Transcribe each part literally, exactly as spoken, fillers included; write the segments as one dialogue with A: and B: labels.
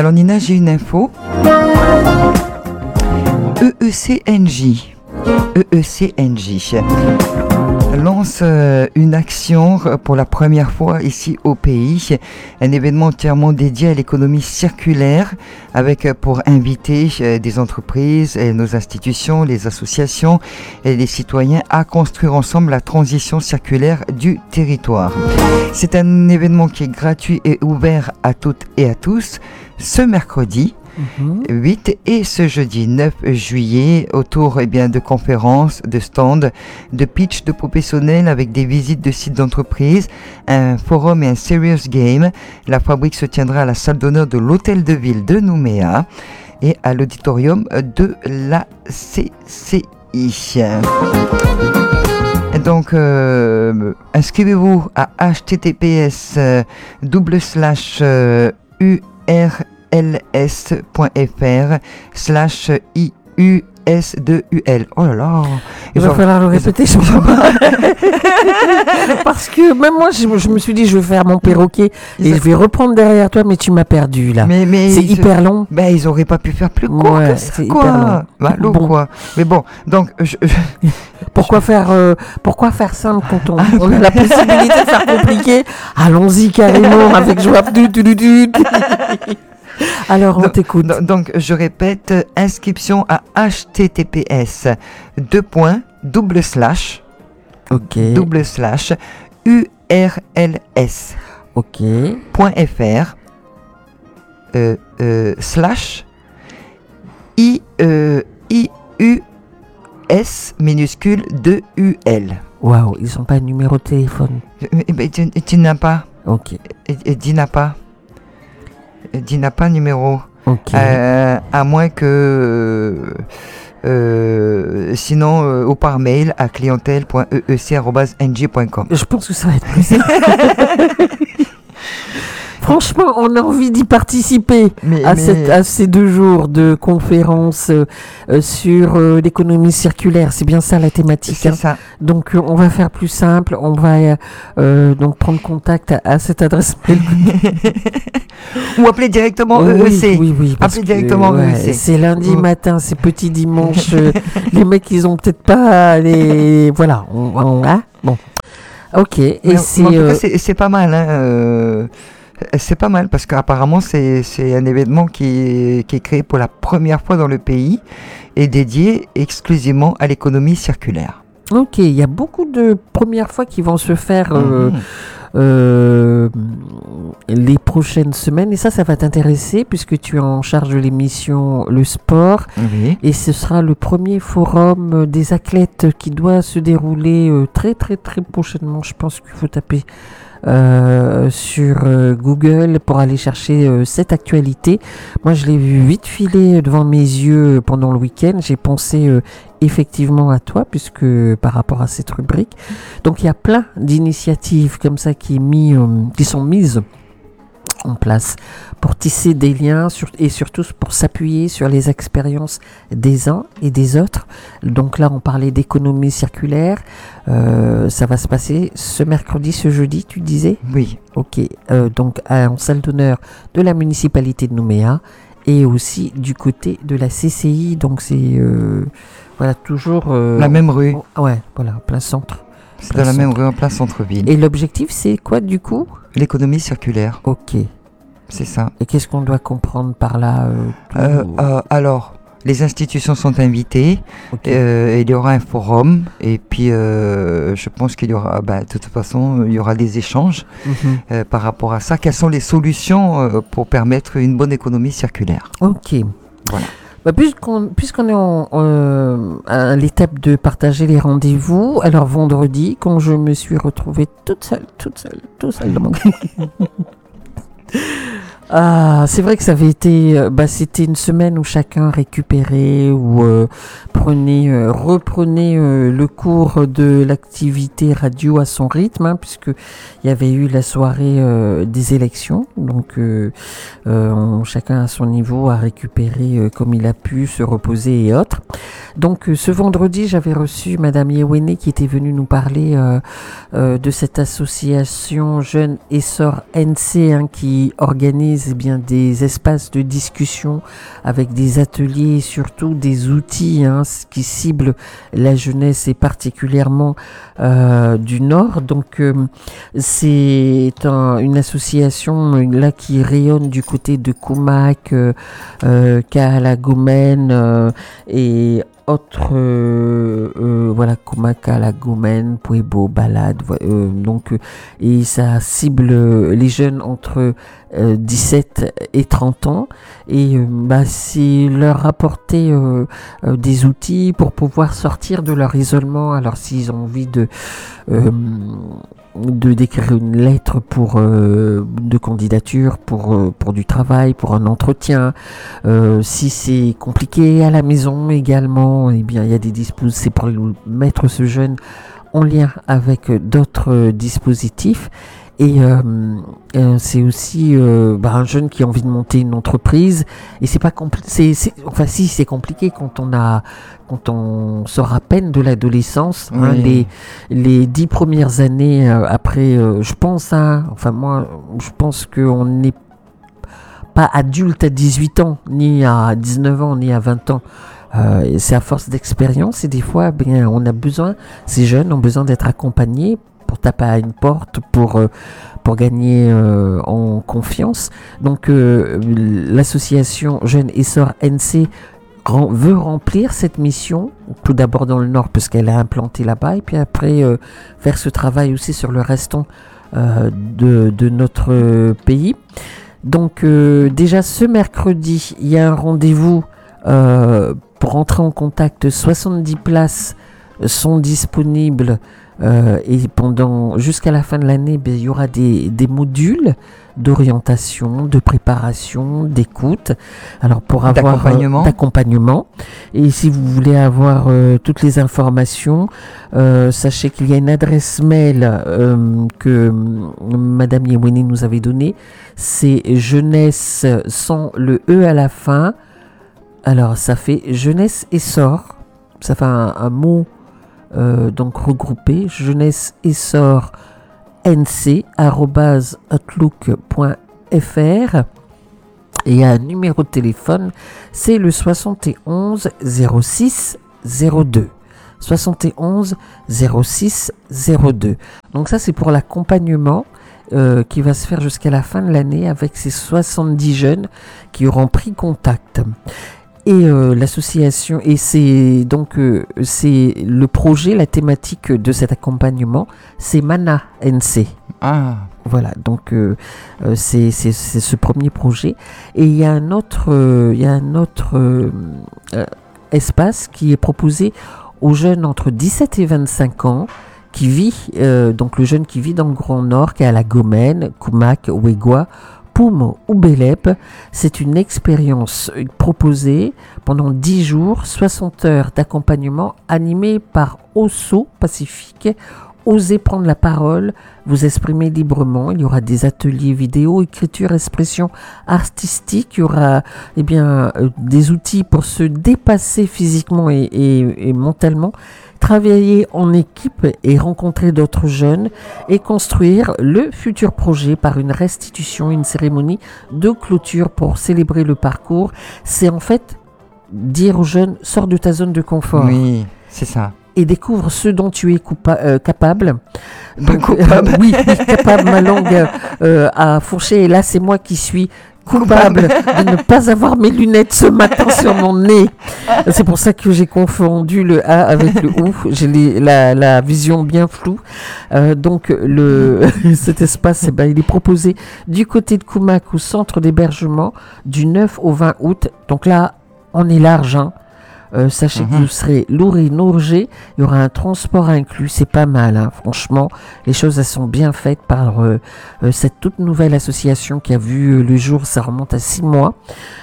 A: Alors Nina, j'ai une info. E E C N J. E E C N J lance euh, une action pour la première fois ici au pays, un événement entièrement dédié à l'économie circulaire avec euh, pour inviter euh, des entreprises, et nos institutions, les associations et les citoyens à construire ensemble la transition circulaire du territoire. C'est un événement qui est gratuit et ouvert à toutes et à tous ce mercredi Mmh. huit et ce jeudi neuf juillet autour eh bien, de conférences, de stands, de pitch de professionnels avec des visites de sites d'entreprise, un forum et un serious game. La fabrique se tiendra à la salle d'honneur de l'hôtel de ville de Nouméa et à l'auditorium de la C C I. Donc euh, inscrivez-vous à https euh, double slash euh, ur ls.fr slash ius2ul. Oh là là,
B: il va falloir le répéter, je parce que même moi je, je me suis dit je vais faire mon perroquet et ça... je vais reprendre derrière toi, mais tu m'as perdu là.
A: Mais, mais
B: c'est hyper se... long.
A: Ben ils auraient pas pu faire plus court ouais, que ça, c'est quoi. Hyper long. Bah, long bon. Quoi. Mais bon, donc je, je...
B: pourquoi je... faire euh, pourquoi faire simple quand on, on a la possibilité de faire compliqué? Allons-y carrément avec joie. Alors, on
A: donc,
B: t'écoute.
A: Donc, donc, je répète, inscription à https deux points double slash
B: ok
A: double slash urls
B: ok
A: point fr euh, euh, slash i euh, ius minuscule deux ul.
B: Waouh, ils ont pas de numéro de téléphone.
A: Eh ben, tu, tu n'as pas.
B: Ok.
A: Et, et, tu n'as pas. Tu n'as pas numéro.
B: Ok.
A: Euh, à moins que. Euh, sinon, euh, ou par mail à clientèle point e e c arobase n j point com.
B: Je pense que ça va être plus simple. Franchement, on a envie d'y participer mais, à, mais... Cette, à ces deux jours de conférence euh, sur euh, l'économie circulaire. C'est bien ça la thématique.
A: C'est
B: hein.
A: ça.
B: Donc, euh, on va faire plus simple. On va euh, donc prendre contact à, à cette adresse mail.
A: Ou appeler directement E E C.
B: Oui, oui, oui.
A: Appeler directement
B: ouais,
A: E E C.
B: C'est lundi ouais. matin, c'est petit dimanche. euh, les mecs, ils ont peut-être pas les. Voilà. On, on, hein bon. Ok. Et
A: mais,
B: c'est,
A: mais en tout
B: euh...
A: cas, c'est, c'est pas mal. Hein, euh... C'est pas mal parce qu'apparemment c'est, c'est un événement qui est, qui est créé pour la première fois dans le pays et dédié exclusivement à l'économie circulaire.
B: Ok, il y a beaucoup de premières fois qui vont se faire euh,
A: mmh.
B: euh, les prochaines semaines et ça, ça va t'intéresser puisque tu es en charge de l'émission Le Sport
A: oui.
B: et ce sera le premier forum des athlètes qui doit se dérouler euh, très très très prochainement. Je pense qu'il faut taper Euh, sur euh, Google pour aller chercher euh, cette actualité. Moi, je l'ai vu vite filer devant mes yeux pendant le week-end. J'ai pensé euh, effectivement à toi, puisque par rapport à cette rubrique. Donc, il y a plein d'initiatives comme ça qui, est mis, euh, qui sont mises en place pour tisser des liens sur, et surtout pour s'appuyer sur les expériences des uns et des autres. Donc là, on parlait d'économie circulaire. Euh, ça va se passer ce mercredi, ce jeudi, tu disais ?
A: Oui.
B: Ok. Euh, donc à, en salle d'honneur de la municipalité de Nouméa et aussi du côté de la C C I. Donc c'est euh, voilà toujours euh,
A: la même rue.
B: Oh, ouais, voilà, plein centre.
A: C'est dans la même rue en plein centre-ville.
B: Et l'objectif, c'est quoi du coup ?
A: L'économie circulaire.
B: Ok.
A: C'est ça.
B: Et qu'est-ce qu'on doit comprendre par là euh,
A: euh, euh, Alors, les institutions sont invitées. Okay. Euh, il y aura un forum. Et puis, euh, je pense qu'il y aura, bah, de toute façon, il y aura des échanges mm-hmm. euh, par rapport à ça. Quelles sont les solutions euh, pour permettre une bonne économie circulaire ?
B: Ok.
A: Voilà.
B: Bah, puisqu'on, puisqu'on est en, euh, à l'étape de partager les rendez-vous, alors vendredi, quand je me suis retrouvée toute seule, toute seule, toute seule dans mon... Ah, c'est vrai que ça avait été, bah, c'était une semaine où chacun récupérait ou euh, prenait, euh, reprenait euh, le cours de l'activité radio à son rythme, hein, puisque il y avait eu la soirée euh, des élections, donc euh, euh, on, chacun à son niveau a récupéré euh, comme il a pu se reposer et autres. Donc euh, ce vendredi, j'avais reçu Madame Yewene qui était venue nous parler euh, euh, de cette association Jeune Essor N C hein, qui organise organise eh bien, des espaces de discussion avec des ateliers et surtout des outils hein, qui ciblent la jeunesse et particulièrement euh, du Nord. Donc euh, c'est un, une association là qui rayonne du côté de Koumak, euh, euh, Kaalagomen euh, et autres, euh, euh, voilà, Koumak, Kaalagomen, Puebo, Balad, euh, donc, euh, et ça cible les jeunes entre euh, dix-sept et trente ans, et euh, bah, c'est leur apporter euh, euh, des outils pour pouvoir sortir de leur isolement. Alors s'ils ont envie de euh, de d'écrire une lettre pour euh, de candidature pour euh, pour du travail, pour un entretien, euh, si c'est compliqué à la maison également, eh bien il y a des dispositifs, c'est pour mettre ce jeune en lien avec d'autres euh, dispositifs. Et euh, euh, c'est aussi euh, bah, un jeune qui a envie de monter une entreprise. Et c'est pas compliqué. Enfin, si, c'est compliqué quand on a, quand on sort à peine de l'adolescence. Oui. Hein, les les dix premières années euh, après, euh, je pense. Hein, enfin moi, je pense qu'on n'est pas adulte à dix-huit ans, ni à dix-neuf ans, ni à vingt ans. Euh, c'est à force d'expérience et des fois, bien, on a besoin. Ces jeunes ont besoin d'être accompagnés pour taper à une porte, pour, euh, pour gagner euh, en confiance. Donc euh, l'association Jeunes Essor N C rem- veut remplir cette mission, tout d'abord dans le Nord, parce qu'elle est implantée là-bas, et puis après euh, faire ce travail aussi sur le restant euh, de, de notre euh, pays. Donc euh, déjà ce mercredi, il y a un rendez-vous euh, pour entrer en contact. soixante-dix places sont disponibles. Euh, et pendant jusqu'à la fin de l'année, ben, il y aura des, des modules d'orientation, de préparation, d'écoute. Alors pour avoir
A: d'accompagnement.
B: Euh, d'accompagnement. Et si vous voulez avoir euh, toutes les informations, euh, sachez qu'il y a une adresse mail euh, que Madame Yewini nous avait donnée. C'est jeunesse sans le E à la fin. Alors ça fait jeunesse essor. Ça fait un, un mot. Euh, donc regroupé, jeunesse essor nc arobase outlook point fr, et il y a un numéro de téléphone, c'est le soixante et onze zéro six zéro deux. soixante et onze zéro six zéro deux. Donc ça c'est pour l'accompagnement euh, qui va se faire jusqu'à la fin de l'année avec ces soixante-dix jeunes qui auront pris contact. Et euh, l'association, et c'est donc euh, c'est le projet, la thématique de cet accompagnement, c'est Mana N C.
A: Ah.
B: Voilà, donc euh, euh, c'est, c'est, c'est ce premier projet. Et il y a un autre, euh, il y a un autre euh, euh, espace qui est proposé aux jeunes entre dix-sept et vingt-cinq ans, qui vit, euh, donc le jeune qui vit dans le Grand Nord, qui est à la Gomène, Koumak, Ouegwa, Poum ou Belep. C'est une expérience proposée pendant dix jours, soixante heures d'accompagnement animée par Osso Pacifique. Osez prendre la parole, vous exprimer librement. Il y aura des ateliers vidéo, écriture, expression artistique. Il y aura eh bien, euh, des outils pour se dépasser physiquement et, et, et mentalement, travailler en équipe et rencontrer d'autres jeunes et construire le futur projet par une restitution, une cérémonie de clôture pour célébrer le parcours. C'est en fait dire aux jeunes, sors de ta zone de confort.
A: Oui, c'est ça.
B: Et découvre ce dont tu es coupa- euh, capable. Donc,
A: coupable.
B: Euh, oui, oui, capable, ma langue euh, à fourcher. Et là, c'est moi qui suis coupable de ne pas avoir mes lunettes ce matin sur mon nez. C'est pour ça que j'ai confondu le A avec le O. J'ai les, la, la vision bien floue. Euh, donc, le, cet espace, eh ben, il est proposé du côté de Koumak, au centre d'hébergement, du neuf au vingt août. Donc là, on est large, hein. Euh, sachez mmh. que vous serez louré, nourgé, il y aura un transport inclus, c'est pas mal, hein. Franchement, les choses elles sont bien faites par euh, euh, cette toute nouvelle association qui a vu le jour, ça remonte à six mois.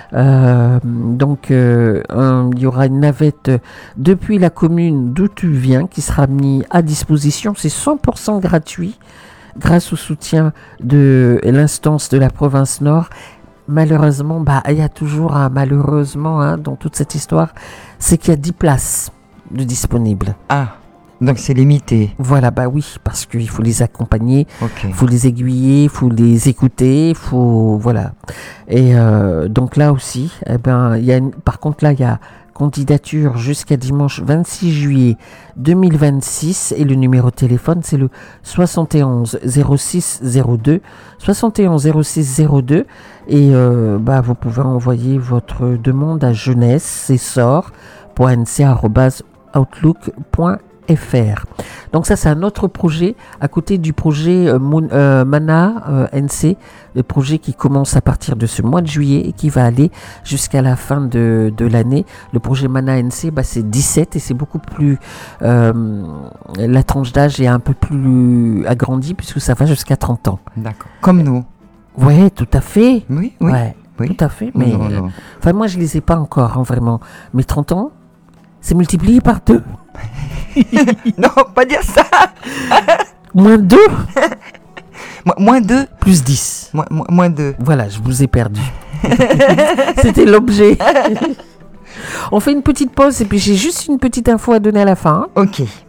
B: Euh, donc euh, un, il y aura une navette depuis la commune d'où tu viens qui sera mise à disposition, c'est cent pour cent gratuit grâce au soutien de l'instance de la province Nord. Malheureusement, bah, il y a toujours un malheureusement hein, dans toute cette histoire, c'est qu'il y a dix places de disponibles.
A: Ah. Donc c'est limité.
B: Voilà, bah oui, parce qu'il faut les accompagner, il
A: Ok.
B: faut les aiguiller, il faut les écouter, il faut... Voilà. Et euh, donc là aussi, eh ben, il y a une- par contre là, il y a candidature jusqu'à dimanche vingt-six juillet deux mille vingt-six et le numéro de téléphone c'est le soixante et onze zéro six zéro deux soixante et onze zéro six zéro deux et euh, bah, vous pouvez envoyer votre demande à jeunesse essor point n c arobase outlook point f r. Donc ça c'est un autre projet à côté du projet euh, Moon- euh, Mana euh, N C, le projet qui commence à partir de ce mois de juillet et qui va aller jusqu'à la fin de, de l'année. Le projet Mana N C, bah, c'est dix-sept et c'est beaucoup plus... euh, la tranche d'âge est un peu plus agrandie puisque ça va jusqu'à trente ans.
A: D'accord. Comme nous.
B: Ouais, tout à fait.
A: Oui, oui.
B: Ouais,
A: oui.
B: tout à fait. Mais,
A: Non,
B: euh,
A: non.
B: enfin, moi, je les ai pas encore, hein, vraiment. Mais trente ans, c'est multiplié par deux.
A: Non, pas dire ça.
B: Moins deux,
A: Mo- moins deux.
B: plus dix.
A: Moins, moins- moins deux.
B: Voilà, je vous ai perdu. C'était l'objet. On fait une petite pause et puis j'ai juste une petite info à donner à la fin.
A: Ok.